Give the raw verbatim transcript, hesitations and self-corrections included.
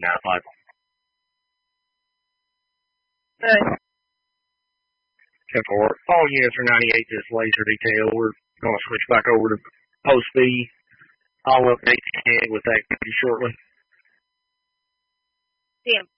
ninety-nine five. Good. ten four. All units are ninety-eight. This laser detail. We're going to switch back over to Post B. I'll update you with activity shortly. Damn.